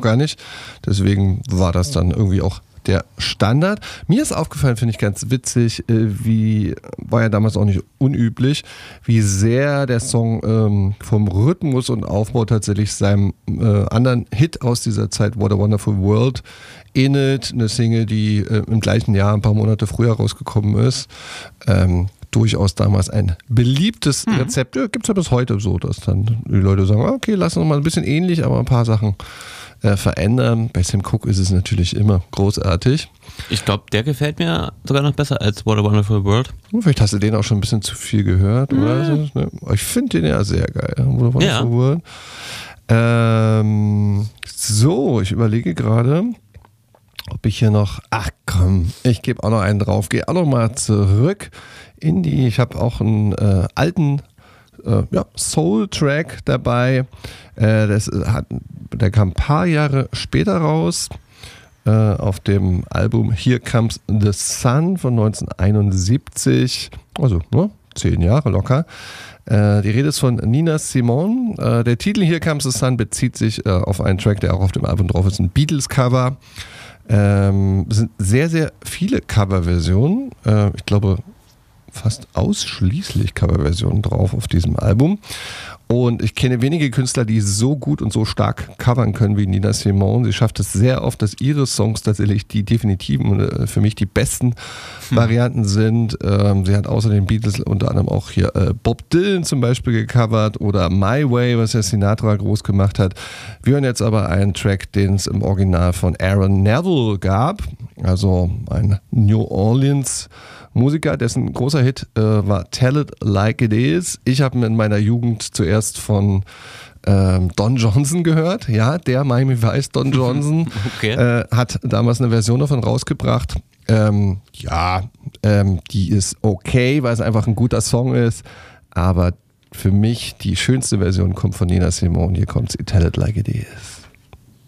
gar nicht. Deswegen war das dann irgendwie auch der Standard. Mir ist aufgefallen, finde ich ganz witzig, war ja damals auch nicht unüblich, wie sehr der Song vom Rhythmus und Aufbau tatsächlich seinem anderen Hit aus dieser Zeit, What a Wonderful World, ähnelt. Eine Single, die im gleichen Jahr, ein paar Monate früher rausgekommen ist. Durchaus damals ein beliebtes Rezept. Ja, gibt es ja bis heute so, dass dann die Leute sagen, okay, lass uns mal ein bisschen ähnlich, aber ein paar Sachen verändern. Bei Sam Cooke ist es natürlich immer großartig. Ich glaube, der gefällt mir sogar noch besser als What a Wonderful World. Vielleicht hast du den auch schon ein bisschen zu viel gehört, oder? So, ne? Ich finde den ja sehr geil. What a Wonderful World. So, ich überlege gerade, ob ich hier noch, ich gebe auch noch einen drauf, gehe auch noch mal zurück ich habe auch einen alten Soul-Track dabei. Der kam ein paar Jahre später raus auf dem Album Here Comes the Sun von 1971. Also 10 Jahre locker. Die Rede ist von Nina Simone. Der Titel Here Comes the Sun bezieht sich auf einen Track, der auch auf dem Album drauf ist, ein Beatles-Cover. Es sind sehr, sehr viele Coverversionen. Ich glaube, fast ausschließlich Coverversionen drauf auf diesem Album. Und ich kenne wenige Künstler, die so gut und so stark covern können wie Nina Simone. Sie schafft es sehr oft, dass ihre Songs tatsächlich die definitiven, für mich die besten Varianten sind. Sie hat außer den Beatles unter anderem auch hier Bob Dylan zum Beispiel gecovert oder My Way, was ja Sinatra groß gemacht hat. Wir hören jetzt aber einen Track, den es im Original von Aaron Neville gab, also ein New Orleans Musiker, dessen großer Hit war Tell It Like It Is. Ich habe in meiner Jugend zuerst von Don Johnson gehört. Ja, der Miami Vice Don Johnson hat damals eine Version davon rausgebracht. Die ist okay, weil es einfach ein guter Song ist. Aber für mich die schönste Version kommt von Nina Simone. Hier kommt sie, Tell It Like It Is.